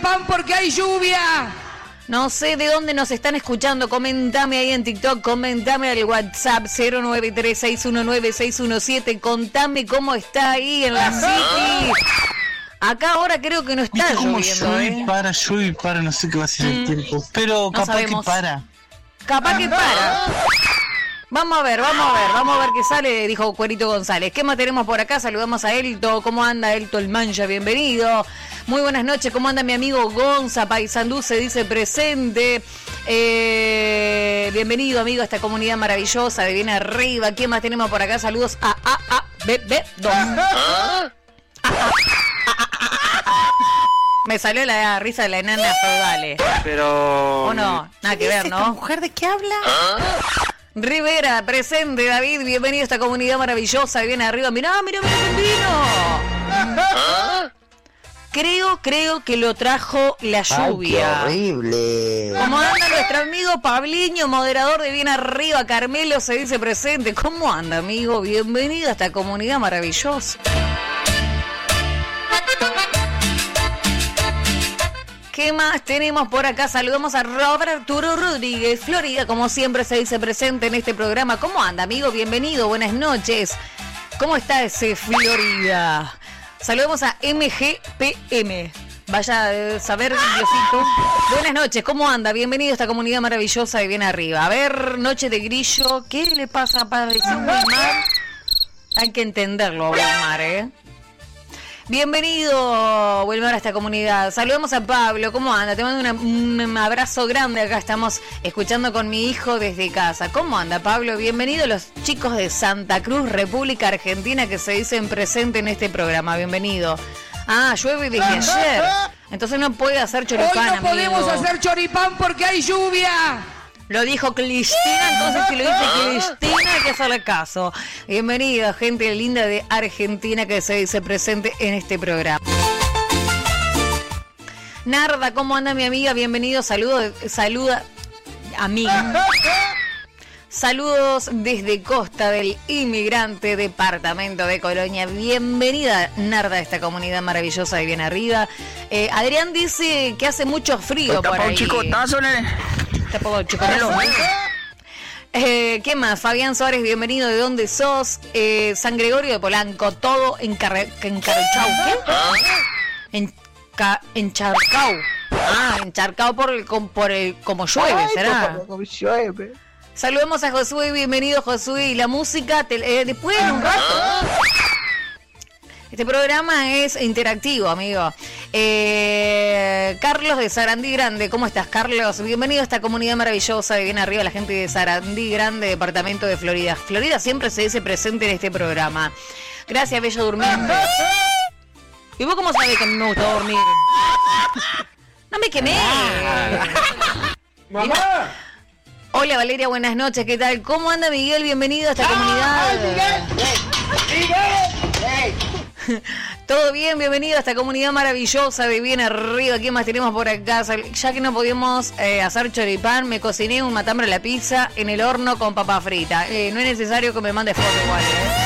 choripán porque hay lluvia. No sé de dónde nos están escuchando. Comentame ahí en TikTok, comentame al WhatsApp 093-619-617. Contame cómo está ahí en la City. Acá ahora creo que no está lloviendo. Llueve y para, no sé qué va a ser el tiempo. Pero no capaz sabemos. que para. Capaz que para. Vamos a ver qué sale, dijo Cuerito González. ¿Qué más tenemos por acá? Saludamos a Elto. ¿Cómo anda Elto el Mancha? Bienvenido. Muy buenas noches. ¿Cómo anda mi amigo Gonza? Paisandú se dice presente. Bienvenido, amigo, a esta comunidad maravillosa de Bien Arriba. ¿Quién más tenemos por acá? Saludos a B2. Me salió la risa de la enana feudale. Pero... ¿O no? Nada que ver, ¿no? ¿Mujer de qué habla? Rivera, presente, David, bienvenido a esta comunidad maravillosa, viene arriba, mirá quién vino. Creo que lo trajo la lluvia. ¡Ay, qué horrible! ¿Cómo anda nuestro amigo Pabliño, moderador de Bien Arriba? Carmelo se dice presente. ¿Cómo anda, amigo? Bienvenido a esta comunidad maravillosa. ¿Qué más tenemos por acá? Saludamos a Robert Arturo Rodríguez, Florida, como siempre se dice presente en este programa. ¿Cómo anda, amigo? Bienvenido, buenas noches. ¿Cómo está ese Florida? Saludamos a MGPM. Vaya a saber, Diosito. Buenas noches, ¿cómo anda? Bienvenido a esta comunidad maravillosa de Bien Arriba. A ver, Noche de Grillo, ¿qué le pasa a Padre Wilmar? Hay que entenderlo a Wilmar, ¿eh? Bienvenido, Wilmar, a esta comunidad. Saludamos a Pablo. ¿Cómo anda? Te mando un abrazo grande. Acá estamos escuchando con mi hijo desde casa. ¿Cómo anda, Pablo? Bienvenido a los chicos de Santa Cruz, República Argentina, que se dicen presente en este programa. Bienvenido. Ah, llueve desde ayer. Entonces no puede hacer choripán, Hoy no podemos hacer choripán porque hay lluvia. Lo dijo Cristina, entonces si lo dice Cristina hay que hacerle caso. Bienvenida, gente linda de Argentina que se dice presente en este programa. Narda, ¿cómo anda mi amiga? Bienvenido, saluda, amiga. Saludos desde Costa del Inmigrante, departamento de Colonia. Bienvenida, Narda, a esta comunidad maravillosa de Bien Arriba. Adrián dice que hace mucho frío por ahí. Chicotazo, nene. ¿Qué más? Fabián Suárez, bienvenido. ¿De dónde sos? San Gregorio de Polanco, todo Encarchau. ¿Qué? Encharcau. Encharcau por el como llueve, ¿será? Como llueve. Saludemos a Josué, bienvenido Josué. Y la música, después de un rato. Este programa es interactivo, amigo. Carlos de Sarandí Grande, ¿cómo estás, Carlos? Bienvenido a esta comunidad maravillosa de Bien Arriba, la gente de Sarandí Grande, departamento de Florida. Florida siempre se dice presente en este programa. Gracias, bello durmiente. ¿Y vos cómo sabés que a mí me gusta dormir? No me quemé. ¡Mamá! Hola, Valeria, buenas noches, ¿qué tal? ¿Cómo anda Miguel? Bienvenido a esta comunidad. Todo bien, bienvenido a esta comunidad maravillosa de Bien Arriba. ¿Qué más tenemos por acá? Ya que no podíamos hacer choripán, me cociné un matambre a la pizza en el horno con papa frita. No es necesario que me mande foto igual,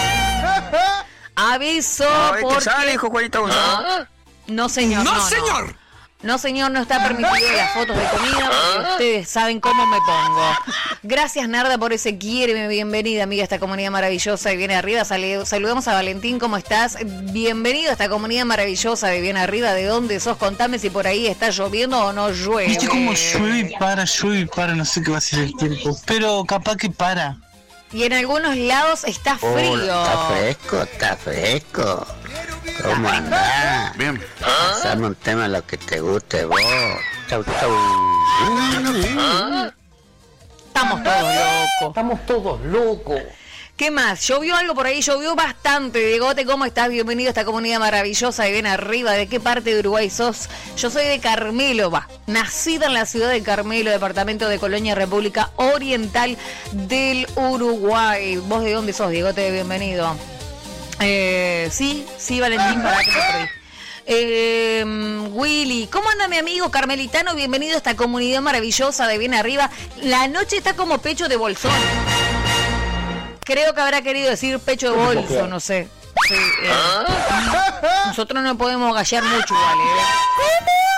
Aviso porque... sale, hijo Juanito González. No, señor. ¡No, señor! No, señor, no está permitido las fotos de comida porque ustedes saben cómo me pongo. Gracias, Narda, por ese quiéreme. Bienvenida, amiga, a esta comunidad maravillosa de Bien Arriba. Saludamos a Valentín, ¿cómo estás? Bienvenido a esta comunidad maravillosa de Bien Arriba. ¿De dónde sos? Contame si por ahí está lloviendo o no llueve. Viste cómo llueve y para, no sé qué va a ser el tiempo. Pero capaz que para. Y en algunos lados está frío. Está fresco. ¿Cómo andás? Bien. Pasame un tema lo que te guste vos. Chau. Estamos todos locos. ¿Qué más? ¿Llovió algo por ahí? Llovió bastante. Diegote, ¿cómo estás? Bienvenido a esta comunidad maravillosa de Bien Arriba. ¿De qué parte de Uruguay sos? Yo soy de Carmelo, nacida en la ciudad de Carmelo, departamento de Colonia, República Oriental del Uruguay. ¿Vos de dónde sos, Diegote? Bienvenido. Sí, Valentín, para que me perdí. Willy, ¿cómo anda mi amigo carmelitano? Bienvenido a esta comunidad maravillosa de Bien Arriba. La noche está como pecho de bolsón. Creo que habrá querido decir pecho de bolso, no sé. Sí, nosotros no podemos gallar mucho igual,